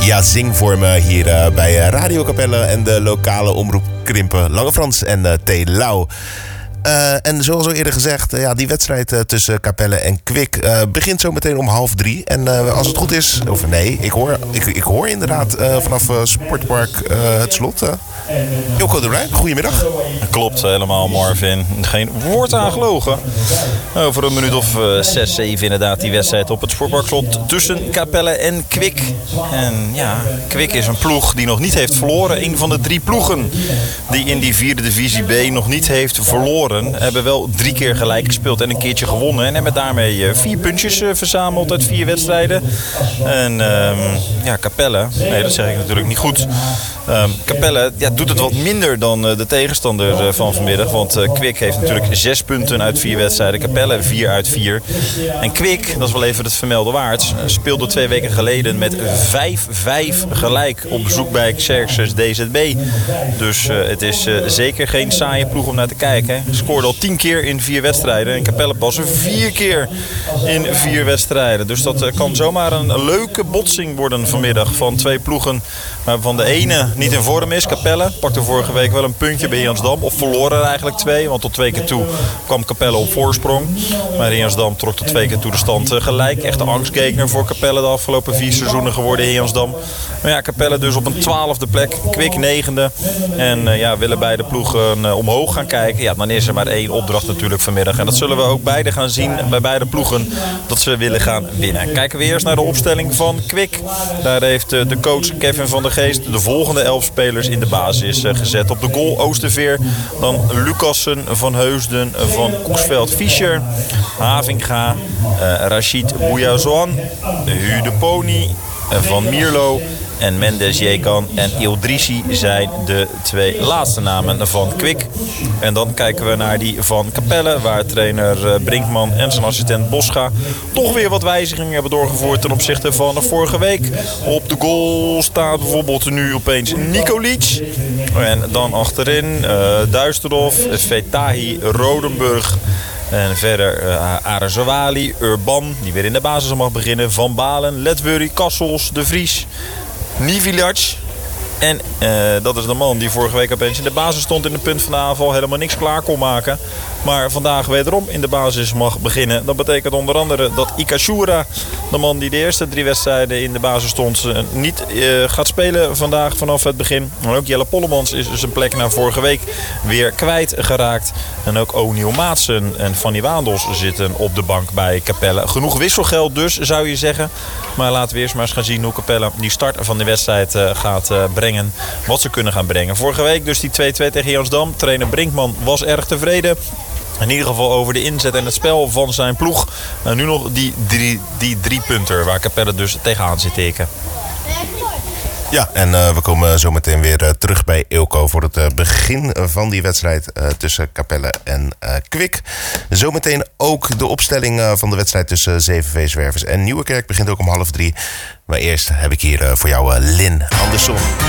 Ja, zing voor me hier bij Radio Capelle en de lokale omroep Krimpen. Lange Frans en T. Lau. En zoals al eerder gezegd, die wedstrijd tussen Capelle en Kwik begint zo meteen om 2:30. En als het goed is, of nee, ik hoor inderdaad vanaf Sportpark het slot. Ilko de Rijn, goedemiddag. Klopt, helemaal Marvin. Geen woord aan gelogen. Over een minuut of 6, 7 inderdaad die wedstrijd op het Sportparkslot tussen Capelle en Kwik. En ja, Kwik is een ploeg die nog niet heeft verloren. Een van de 3 ploegen die in die 4e divisie B nog niet heeft verloren. Hebben wel 3 keer gelijk gespeeld en een keertje gewonnen. En hebben daarmee 4 puntjes verzameld uit 4 wedstrijden. En Capelle, nee dat zeg ik natuurlijk niet goed. Capelle doet het wat minder dan de tegenstander van vanmiddag. Want Kwik heeft natuurlijk 6 punten uit 4 wedstrijden. Capelle 4 uit 4. En Kwik, dat is wel even het vermelden waard, speelde 2 weken geleden met 5-5 gelijk op bezoek bij Xerxes DZB. Dus het is zeker geen saaie ploeg om naar te kijken. Scoorde al 10 keer in 4 wedstrijden. En Capelle pas 4 keer in 4 wedstrijden. Dus dat kan zomaar een leuke botsing worden vanmiddag van 2 ploegen. Waarvan de ene niet in vorm is. Capelle pakte vorige week wel een puntje bij Jansdam. Of verloren er eigenlijk 2. Want tot 2 keer toe kwam Capelle op voorsprong. Maar Jansdam trok tot 2 keer toe de stand gelijk. Echt de angstgekner voor Capelle de afgelopen 4 seizoenen geworden in Jansdam. Maar ja, Capelle dus op een 12e plek. Kwik 9e. En willen beide ploegen omhoog gaan kijken. Ja, dan is er maar 1 opdracht natuurlijk vanmiddag. En dat zullen we ook beide gaan zien bij beide ploegen. Dat ze willen gaan winnen. Kijken we eerst naar de opstelling van Kwik. Daar heeft de coach Kevin van der Geest de volgende 11 spelers in de basis gezet. Op de goal Oosterveer. Dan Lucassen, Van Heusden, Van Koeksveld, Fischer, Havinga, Rashid Bouyazoan, Hu de Pony, Van Mierlo en Mendes Jekan en Ildrissi zijn de 2 laatste namen van Kwik. En dan kijken we naar die van Capelle, waar trainer Brinkman en zijn assistent Boscha toch weer wat wijzigingen hebben doorgevoerd ten opzichte van de vorige week. Op de goal staat bijvoorbeeld nu opeens Nikolic. En dan achterin Duisterhof, Fetahi, Rodenburg. En verder Arazawali, Urban, die weer in de basis mag beginnen. Van Balen, Letbury, Kassels, De Vries, Nivilac. En dat is de man die vorige week opeens in de basis stond in de punt van de aanval. Helemaal niks klaar kon maken. Maar vandaag wederom in de basis mag beginnen. Dat betekent onder andere dat Ikashura, de man die de eerste 3 wedstrijden in de basis stond, niet gaat spelen vandaag vanaf het begin. Maar ook Jelle Pollemans is zijn plek na vorige week weer kwijtgeraakt. En ook O'Neil Maatsen en Fanny Waandels zitten op de bank bij Capelle. Genoeg wisselgeld dus, zou je zeggen. Maar laten we eerst maar eens gaan zien hoe Capelle die start van de wedstrijd gaat brengen. Wat ze kunnen gaan brengen. Vorige week dus die 2-2 tegen Jansdam. Trainer Brinkman was erg tevreden. In ieder geval over de inzet en het spel van zijn ploeg. En nu nog die 3-punter waar Capelle dus tegenaan zit teken. Ja, en we komen zo meteen weer terug bij Ilko voor het begin van die wedstrijd tussen Capelle en Kwik. Zometeen ook de opstelling van de wedstrijd tussen CVV Zwervers en Nieuwerkerk begint ook om 2:30. Maar eerst heb ik hier voor jou Lynn Andersson.